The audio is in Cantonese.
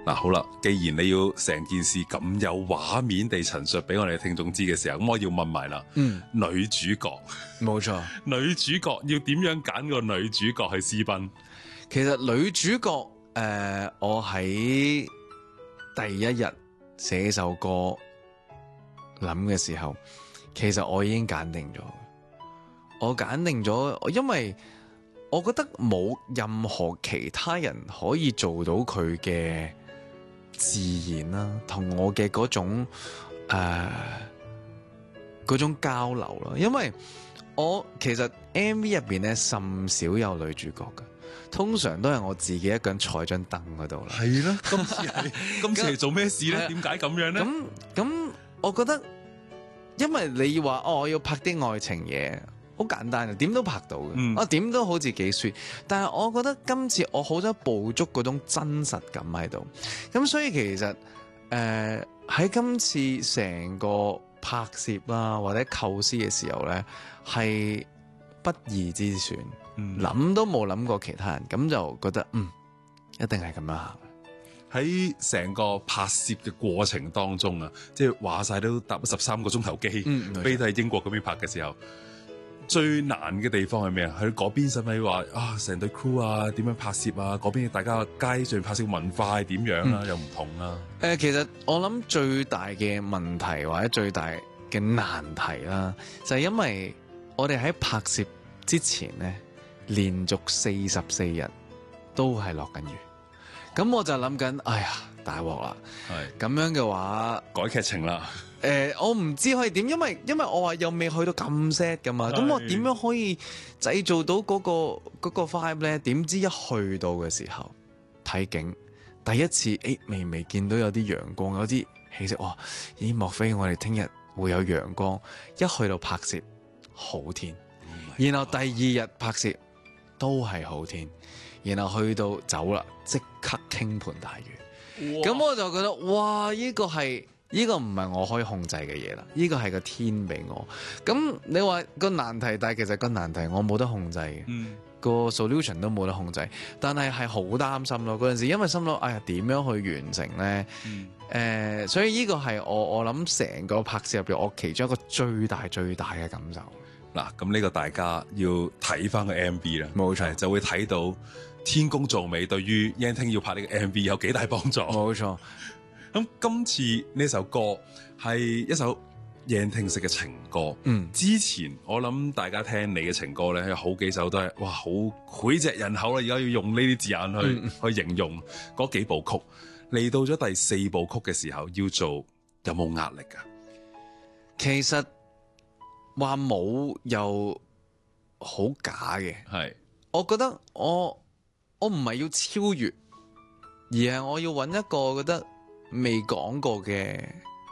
嗱，好啦，既然你要成件事咁有畫面地陳述俾我哋聽眾知嘅時候，咁我要問埋啦，女主角， 冇錯， 女主角要點樣揀個女主角去私奔？ 其實女主角我喺第一日寫首歌諗嘅時候，其實我已經揀定咗。我揀定咗，因為我覺得冇任何其他人可以做到佢嘅自然啦，同我嘅嗰種嗰種交流啦。因為我其實 MV 入邊咧甚少有女主角嘅，通常都係我自己一個人坐喺張凳嗰度啦。 係啦，今次係做咩事咧？點解咁樣咧？ 咁，我覺得，因為你話我要拍啲愛情嘢。好簡單嘅，點都拍到嘅，我點都好似幾 sweet，但係我覺得今次我好想捕捉嗰種真實感喺度，咁所以其實喺今次成個拍攝啦或者構思嘅時候咧，係不二之選，諗都冇諗過其他人，咁就覺得一定係咁樣行。 喺成個拍攝嘅過程當中啊，即係話晒都搭13個鐘頭機，飛到喺英國嗰邊拍嘅時候。最難嘅地方係咩啊？喺嗰邊使咪話啊，成隊 crew 啊，點樣拍攝啊？嗰邊大家街上拍攝文化係點樣啊？又唔同啊？ 其實我諗最大嘅問題或者最大嘅難題啦，就係因為我哋喺拍攝之前咧，連續44日都係落緊雨，咁我就諗緊，哎呀，大鑊啦！係咁樣嘅話， 改劇情啦。 我唔知可以點，因為我話又未去到咁 sad 噶嘛，咁我點樣可以製造到嗰個 vibe 咧？點知一去到嘅時候睇景，第一次微微見到有啲陽光，有啲氣息，哇！咦，莫非我哋聽日會有陽光？一去到拍攝好天，然後第二日拍攝都係好天，然後去到走啦，即刻傾盆大雨，咁我就覺得哇！呢個唔係我可以控制嘅嘢啦，呢個係個天俾我。咁你話個難題，但係其實個難題我冇得控制嘅，個 solution 都冇得控制。但係係好擔心咯，嗰陣時因為心諗，哎呀點樣去完成咧？所以呢個係我諗成個拍攝入邊，我其中一個最大嘅感受。 嗱，咁呢個大家要睇翻個 MV 啦， 冇錯， 就會睇到天公造美對於燕聽要拍呢個 MV 有幾大幫助。 冇錯。 咁今次呢首歌係一首燕聽式嘅情歌。之前我諗大家聽你嘅情歌咧，有好幾首都係哇好膾炙人口啦，而家要用呢啲字眼去形容嗰幾部曲。嚟到咗第4部曲嘅時候，要做有冇壓力㗎？ 其實話冇又好假嘅， 係我覺得我唔係要超越，而係我要揾一個覺得未講過嘅